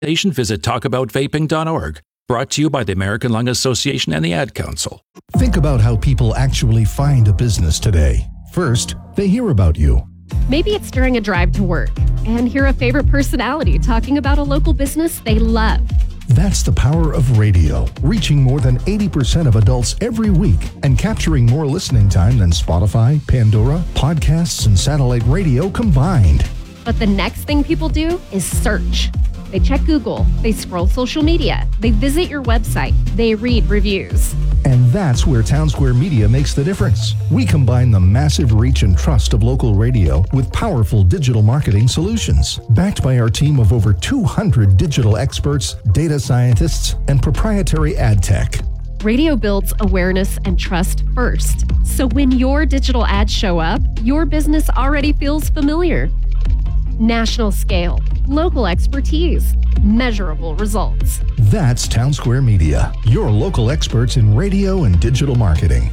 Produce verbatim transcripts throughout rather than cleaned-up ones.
Visit talk about vaping dot org. Brought to you by the American Lung Association and the Ad Council. Think about how people actually find a business today. First, they hear about you. Maybe it's during a drive to work and hear a favorite personality talking about a local business they love. That's the power of radio, reaching more than eighty percent of adults every week and capturing more listening time than Spotify, Pandora, podcasts, and satellite radio combined. But the next thing people do is search. They check Google, they scroll social media, they visit your website, they read reviews. And that's where Townsquare Media makes the difference. We combine the massive reach and trust of local radio with powerful digital marketing solutions, backed by our team of over two hundred digital experts, data scientists, and proprietary ad tech. Radio builds awareness and trust first. So when your digital ads show up, your business already feels familiar. National scale, local expertise, measurable results. That's Townsquare Media, your local experts in radio and digital marketing.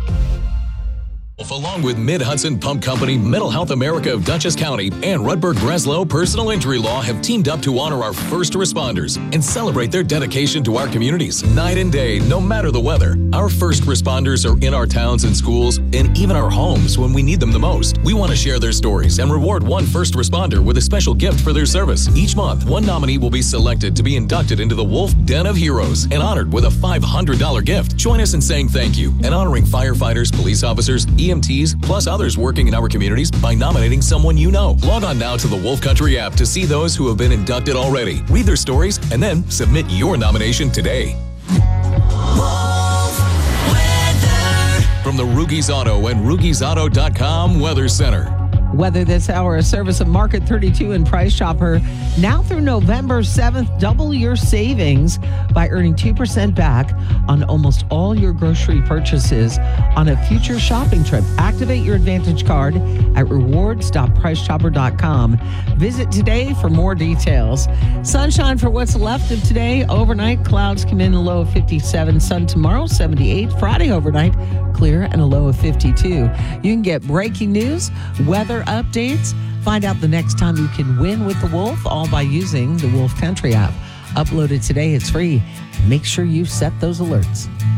Along with Mid-Hudson Pump Company, Mental Health America of Dutchess County, and Rudberg Breslow Personal Injury Law have teamed up to honor our first responders and celebrate their dedication to our communities. Night and day, no matter the weather, our first responders are in our towns and schools and even our homes when we need them the most. We want to share their stories and reward one first responder with a special gift for their service. Each month, one nominee will be selected to be inducted into the Wolf Den of Heroes and honored with a five hundred dollars gift. Join us in saying thank you and honoring firefighters, police officers, E M Ts, plus others working in our communities by nominating someone you know. Log on now to the Wolf Country app to see those who have been inducted already. Read their stories and then submit your nomination today. Wolf Weather. From the Rugies Auto and Rugies Auto dot com Weather Center. Weather this hour, a service of Market thirty-two and Price Chopper. Now through November seventh, double your savings by earning two percent back on almost all your grocery purchases on a future shopping trip. Activate your Advantage card at rewards dot price chopper dot com. Visit today for more details. Sunshine for what's left of today. Overnight, clouds come in a low of fifty-seven. Sun tomorrow, seventy-eight. Friday overnight, clear and a low of fifty-two. You can get breaking news, weather updates, find out the next time you can win with the Wolf, all by using the Wolf Country app. Upload it today, it's free. Make sure you set those alerts.